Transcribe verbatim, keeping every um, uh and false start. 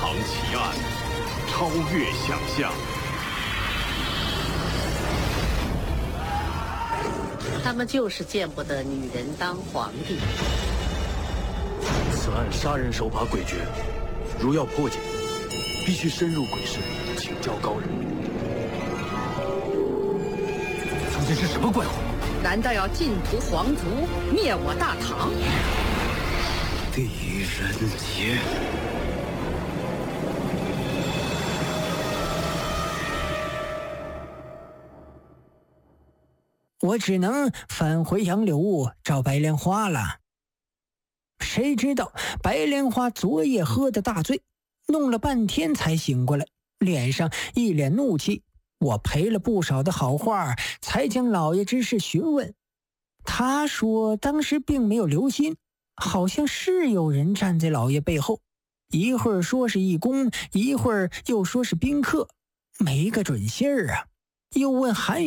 藏奇案，超越想象。 他们就是见不得女人当皇帝。 此案杀人手法诡谲，如要破解，必须深入鬼市，请教高人。究竟是什么怪物？ 难道要尽屠皇族，灭我大唐？ 狄仁杰。 我只能返回杨柳坞找白莲花了。谁知道白莲花昨夜喝的大醉，弄了半天才醒过来，脸上一脸怒气。我赔了不少的好话，才将老爷之事询问。他说当时并没有留心，好像是有人站在老爷背后，一会儿说是义工，一会儿又说是宾客，没个准信儿啊。又问韩